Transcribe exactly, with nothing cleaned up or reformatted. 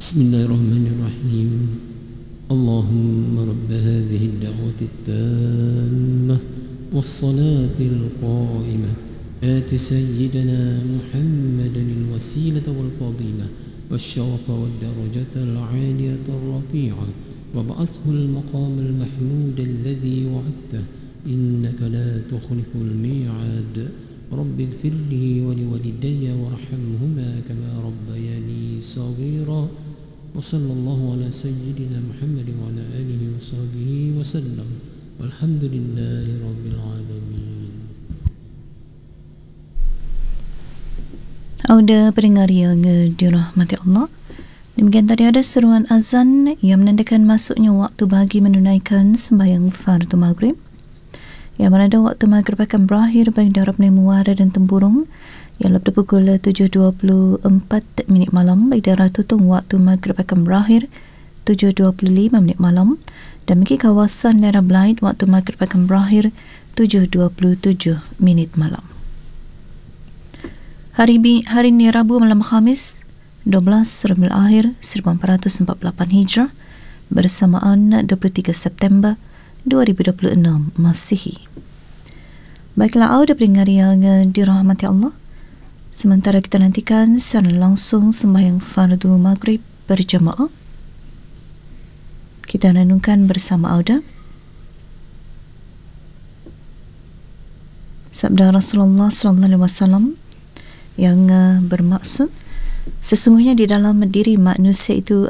بسم الله الرحمن الرحيم اللهم رب هذه الدعوة التامة والصلاة القائمة آت سيدنا محمدا الوسيلة والفضيلة والشرف والدرجة العالية الرفيعة وابعثه المقام المحمود الذي وعدته إنك لا تخلف الميعاد رب اغفر لي ولوالدي وارحمهما كما ربياني صغيرا وصلى الله على سيدنا محمد وعلى آله وصحبه وسلم والحمد لله رب العالمين. Auda pendengar yang dirahmati Allah, demikian tadi ada seruan azan yang menandakan masuknya waktu bagi menunaikan sembahyang fardu maghrib, yang mana ada waktu maghrib akan berakhir bagi darab Muara dan Tempurung yang pada pukul tujuh dua puluh empat minit malam. Bagi daerah Tutong waktu maghrib akan berakhir tujuh dua puluh lima minit malam, dan bagi kawasan daerah Blythe waktu maghrib akan berakhir tujuh dua puluh tujuh minit malam. Hari, hari ini Rabu malam Khamis dua belas Rabiul Akhir seribu empat ratus empat puluh lapan Hijrah bersamaan dua puluh tiga September dua ribu dua puluh enam Masihi. Baiklah auda pendengar yang dirahmati Allah, sementara kita nantikan secara langsung sembahyang fardu maghrib berjamaah, kita renungkan bersama auda sabda Rasulullah sallallahu alaihi wasallam yang uh, bermaksud sesungguhnya di dalam diri manusia itu